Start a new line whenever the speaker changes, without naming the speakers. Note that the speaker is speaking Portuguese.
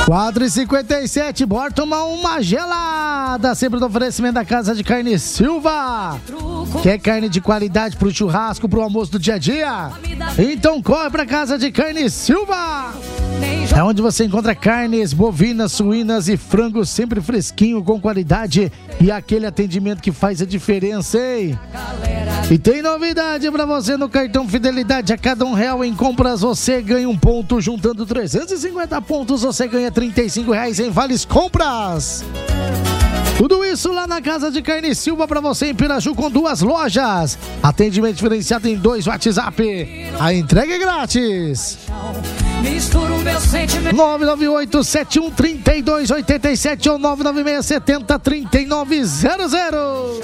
4h57, bora tomar uma gelada, sempre no oferecimento da Casa de Carne Silva. Quer carne de qualidade pro churrasco, pro almoço do dia a dia? Então corre pra Casa de Carne Silva. É onde você encontra carnes bovinas, suínas e frangos sempre fresquinho, com qualidade e aquele atendimento que faz a diferença, hein? E tem novidade pra você no cartão Fidelidade. A cada R$1 em compras você ganha um ponto. Juntando 350 pontos você ganha R$35 em vales compras. Tudo isso lá na Casa de Carne Silva pra você em Piraju, com 2 lojas. Atendimento diferenciado em 2 WhatsApp. A entrega é grátis. 998-713287 ou 996-70-3900.